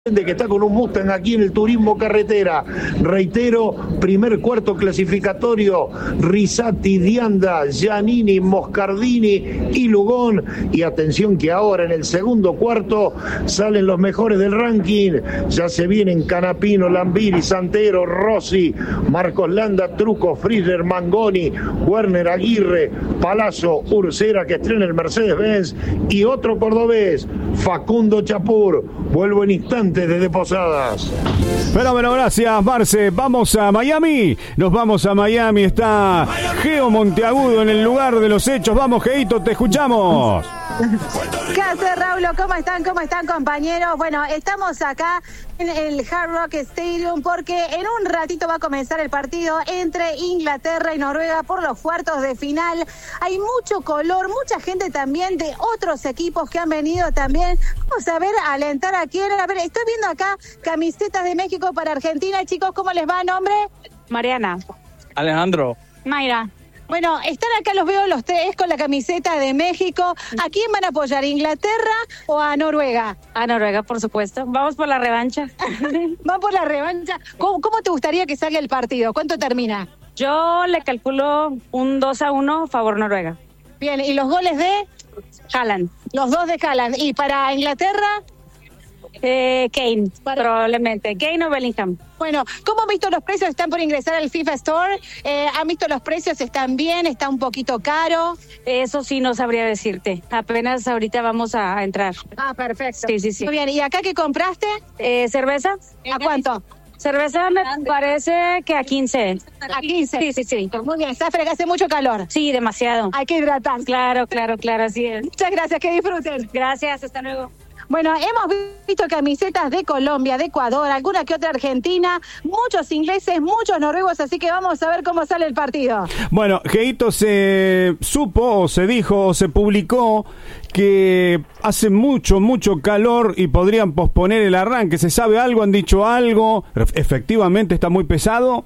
de que está con un Mustang aquí en el turismo carretera. Reitero, primer cuarto clasificatorio, Risati, Dianda, Giannini, Moscardini y Lugón. Y atención que ahora en el segundo cuarto salen los mejores del ranking. Ya se vienen Canapino, Lambiri, Santero, Rossi, Marcos Landa, Truco, Friser, Mangoni, Werner Aguirre, Palazzo, Ursera, que estrena el Mercedes-Benz, y otro cordobés, Facundo Chapur. Vuelvo en instantes desde Posadas. Bueno, gracias, Marce. Vamos a Miami. Nos vamos a Miami. Está Geo Monteagudo en el lugar de los hechos. Vamos, Geito, te escuchamos. ¿Qué hace, Raúl? ¿Cómo están, compañeros? Bueno, estamos acá en el Hard Rock Stadium porque en un ratito va a comenzar el partido entre Inglaterra y Noruega por los cuartos de final. Hay mucho color, mucha gente también de otros equipos que han venido también. Vamos a ver, a alentar a quién. A ver, estoy viendo acá camisetas de México para Argentina. Chicos, ¿cómo les va? ¿Nombre? Mariana. Alejandro. Mayra. Bueno, están acá, los veo los tres con la camiseta de México. ¿A quién van a apoyar, Inglaterra o a Noruega? A Noruega, por supuesto. Vamos por la revancha. ¿Van por la revancha? ¿Cómo te gustaría que salga el partido? ¿Cuánto termina? Yo le calculo un 2-1 favor Noruega. Bien, ¿y los goles de? Haaland. Los dos de Haaland. ¿Y para Inglaterra? Kane, probablemente. Kane o Bellingham. Bueno, ¿cómo han visto los precios? ¿Están por ingresar al FIFA Store? ¿Han visto los precios? ¿Están bien? ¿Está un poquito caro? Eso sí no sabría decirte. Apenas ahorita vamos a entrar. Ah, perfecto. Sí. Muy bien, ¿y acá qué compraste? ¿Cerveza? ¿A cuánto? Cerveza me parece que a 15. ¿A 15? Sí. Muy bien, hace mucho calor. Sí, demasiado. Hay que hidratarse. Claro, así es. Muchas gracias, que disfruten. Gracias, hasta luego. Bueno, hemos visto camisetas de Colombia, de Ecuador, alguna que otra Argentina, muchos ingleses, muchos noruegos, así que vamos a ver cómo sale el partido. Bueno, Geito, se supo o se dijo o se publicó que hace mucho calor y podrían posponer el arranque. ¿Se sabe algo? ¿Han dicho algo? ¿Efectivamente está muy pesado?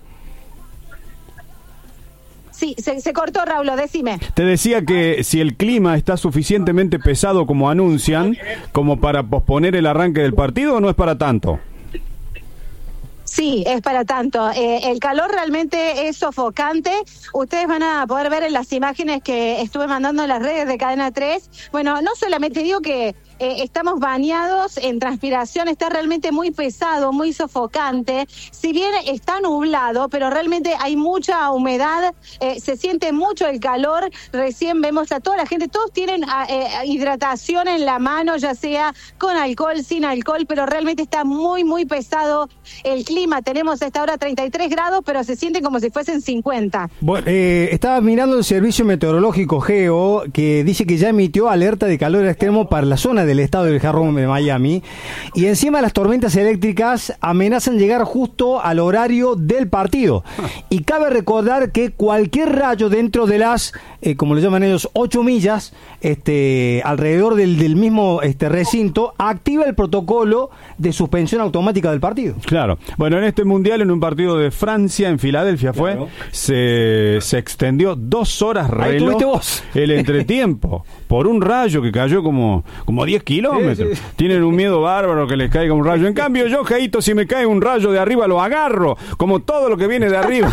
Sí, se cortó, Raúl, decime. Te decía que si el clima está suficientemente pesado como anuncian, como para posponer el arranque del partido, ¿o no es para tanto? Sí, es para tanto. El calor realmente es sofocante. Ustedes van a poder ver en las imágenes que estuve mandando en las redes de Cadena 3. Bueno, no solamente digo que estamos bañados en transpiración, está realmente muy pesado, muy sofocante. Si bien está nublado, pero realmente hay mucha humedad, se siente mucho el calor. Recién vemos a toda la gente, todos tienen hidratación en la mano, ya sea con alcohol, sin alcohol, pero realmente está muy pesado el clima. Tenemos a esta hora 33 grados, pero se siente como si fuesen 50. Bueno, estaba mirando el servicio meteorológico Geo, que dice que ya emitió alerta de calor extremo para la zona del estado del Jarrón de Miami, y encima las tormentas eléctricas amenazan llegar justo al horario del partido. Y cabe recordar que cualquier rayo dentro de las, como le llaman ellos, 8 millas, alrededor del mismo recinto, activa el protocolo de suspensión automática del partido. Claro. Bueno, en este mundial, en un partido de Francia, en Filadelfia claro, se extendió 2 horas reloj el entretiempo por un rayo que cayó como 10 kilómetros. Sí. Tienen un miedo bárbaro que les caiga un rayo. En cambio, yo, Geito, si me cae un rayo de arriba, lo agarro, como todo lo que viene de arriba.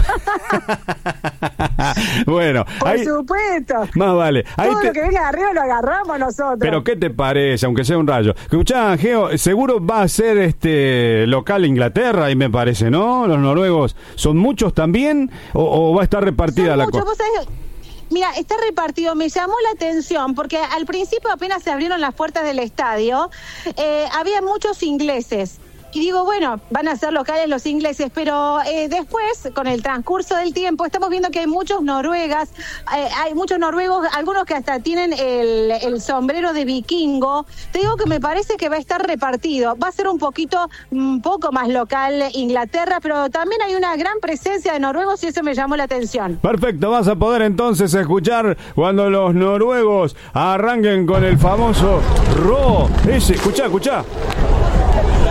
Bueno. Por supuesto. Más vale. Todo lo que viene de arriba lo agarramos nosotros. Pero, ¿qué te parece, aunque sea un rayo? Escuchá, Geo, seguro va a ser local Inglaterra, y me parece, ¿no? Los noruegos, ¿son muchos también? ¿O va a estar repartida la cosa? Mira, está repartido. Me llamó la atención porque al principio apenas se abrieron las puertas del estadio, había muchos ingleses. Y digo, bueno, van a ser locales los ingleses, pero después, con el transcurso del tiempo, estamos viendo que hay muchos noruegos, algunos que hasta tienen el sombrero de vikingo. Te digo que me parece que va a estar repartido. Va a ser un poco más local Inglaterra, pero también hay una gran presencia de noruegos y eso me llamó la atención. Perfecto, vas a poder entonces escuchar cuando los noruegos arranquen con el famoso Ro. Escuchá.